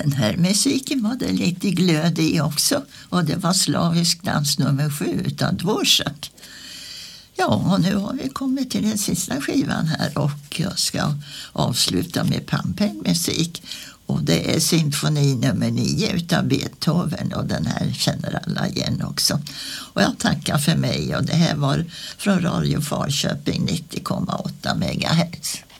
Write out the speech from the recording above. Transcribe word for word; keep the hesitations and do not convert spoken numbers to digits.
den här musiken var det lite glöd i också. Och det var slavisk dans nummer sju utav Dvorak. Ja, och nu har vi kommit till den sista skivan här och jag ska avsluta med Pampen-musik. Och det är symfoni nummer nio utav Beethoven och den här känner alla igen också. Och jag tackar för mig och det här var från Radio Falköping nittio komma åtta megahertz.